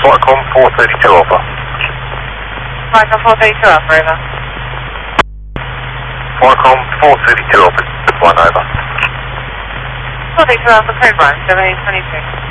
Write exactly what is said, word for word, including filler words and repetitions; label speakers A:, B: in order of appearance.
A: Flightcom four thirty-two Alpha.
B: Flightcom four thirty-two Alpha, over.
A: Flightcom four thirty-two Alpha, one over.
B: four thirty-two Alpha, code one, seven eight two two.